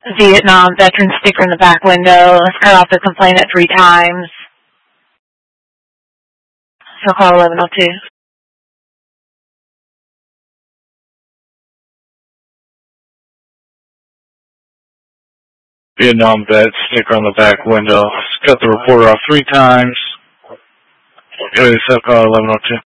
Vietnam veteran sticker in the back window. Let's cut off the complainant 3 times. So call 1102. Vietnam vet sticker on the back window. Let's cut the reporter off 3 times. Go to call 1102.